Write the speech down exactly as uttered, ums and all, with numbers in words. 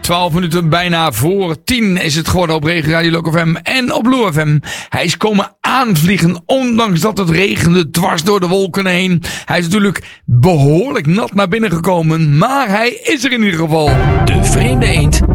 twaalf minuten bijna voor tien is het geworden op Regen Radio Local F M en op Blue F M. Hij is komen aanvliegen, ondanks dat het regende dwars door de wolken heen. Hij is natuurlijk behoorlijk nat naar binnen gekomen, maar hij is er in ieder geval. De vreemde eend